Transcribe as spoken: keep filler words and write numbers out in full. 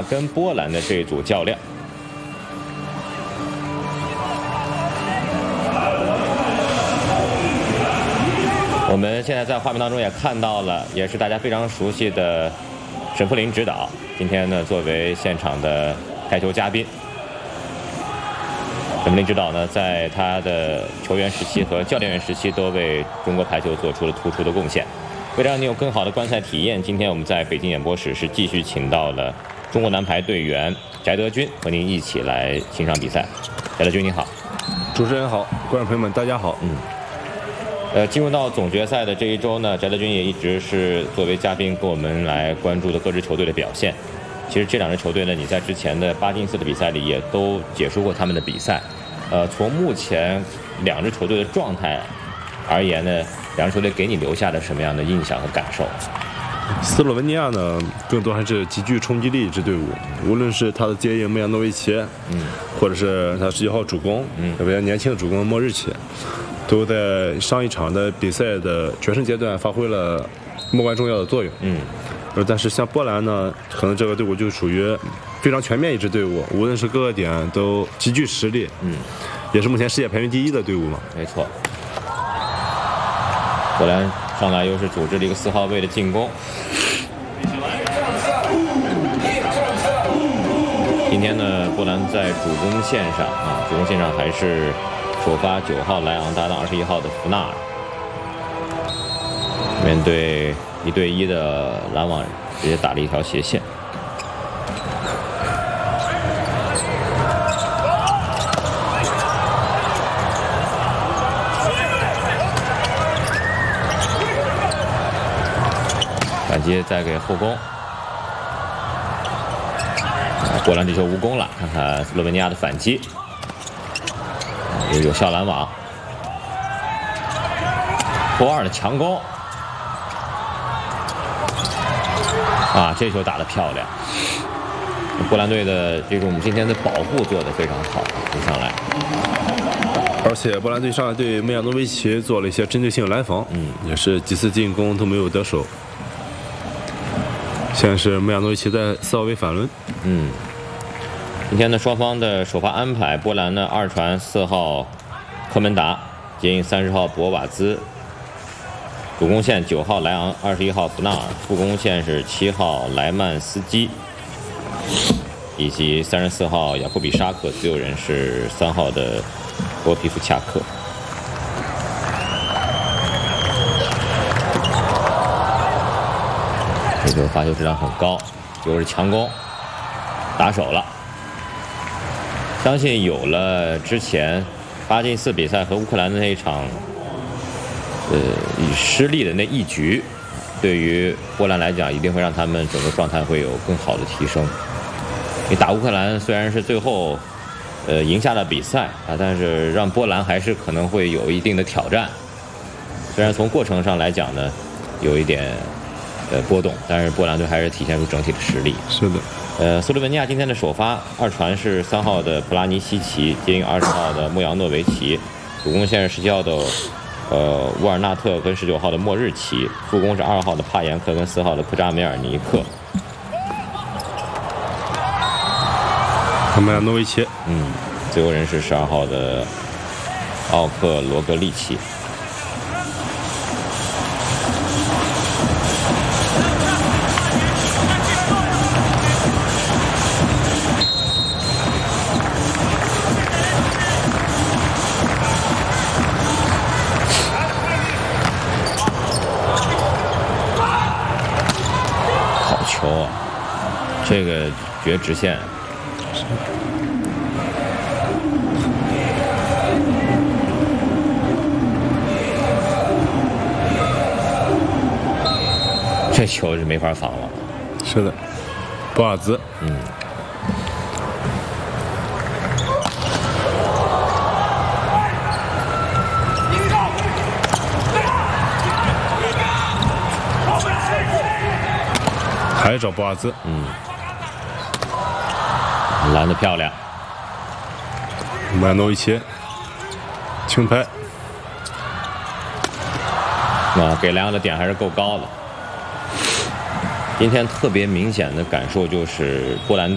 跟波兰的这一组较量。我们现在在画面当中也看到了，也是大家非常熟悉的沈富林指导，今天呢作为现场的开球嘉宾。沈富林指导呢，在他的球员时期和教练员时期都为中国排球做出了突出的贡献。为了让你有更好的观赛体验，今天我们在北京演播室是继续请到了中国男排队员翟德军和您一起来欣赏比赛。翟德军你好。 主持人好，观众朋友们大家好。 嗯。呃，进入到总决赛的这一周呢，翟德军也一直是作为嘉宾跟我们来关注的各支球队的表现。其实这两支球队呢，你在之前的八进四的比赛里也都解说过他们的比赛。呃，从目前两支球队的状态而言呢，两支球队给你留下了什么样的印象和感受？ 斯洛文尼亚呢，更多还是极具冲击力一支队伍，无论是他的接应梅亚诺维奇，嗯，或者是他十九号主攻，嗯，特别年轻的主攻莫日奇，都在上一场的比赛的决胜阶段发挥了至关重要的作用。嗯，但是像波兰呢，可能这个队伍就属于非常全面一支队伍，无论是各个点都极具实力。嗯，也是目前世界排名第一的队伍嘛。 没错。波兰上来又是组织了一个四号位的进攻。今天呢，波兰在主攻线上啊，主攻线上还是首发九号莱昂搭档二十一号的福纳尔，面对一对一的拦网，直接打了一条斜线。反击再给后攻，波兰这球无功了，看看斯洛文尼亚的反击。有有效拦网，波二的强攻，啊，这球打得漂亮。波兰队的这种今天的保护做得非常好，一上来。 而且波兰队上来对梅亚诺维奇做了一些针对性拦防，嗯，也是几次进攻都没有得手。现在是梅亚诺维奇在四号位反轮， 嗯。今天呢，双方的首发安排，波兰呢二传四号科门达接应三十号博瓦兹，主攻线九号莱昂，二十一号福纳尔，副攻线是七号莱曼斯基，以及三十四号雅库比沙克，自由人是三号的波皮夫恰克。这球发球质量很高，又是强攻，打手了。相信有了之前八进四比赛和乌克兰的那一场，呃，以失利的那一局，对于波兰来讲，一定会让他们整个状态会有更好的提升。你打乌克兰虽然是最后，呃，赢下了比赛啊，但是让波兰还是可能会有一定的挑战。虽然从过程上来讲呢，有一点呃波动，但是波兰队还是体现出整体的实力。 是的。 呃，斯洛文尼亚今天的首发二传是三号的普拉尼西奇接应二十号的穆扬诺维奇，主攻线是十七号的呃乌尔纳特跟十九号的莫日奇，副攻是二号的帕延克跟四号的普扎梅尔尼克。 穆扬诺维奇， 嗯，自由人是十二号的奥克罗格利奇。球啊，这个绝直线，这球是没法防了。 是的，博尔兹， 嗯， 还找博尔兹， 嗯，拦得漂亮。 曼诺维奇，轻拍， 啊，给莱昂的点还是够高的。今天特别明显的感受就是波兰